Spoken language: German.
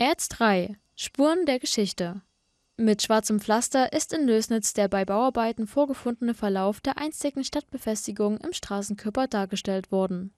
Erz 3 – Spuren der Geschichte. Mit schwarzem Pflaster ist in Lößnitz der bei Bauarbeiten vorgefundene Verlauf der einstigen Stadtbefestigung im Straßenkörper dargestellt worden.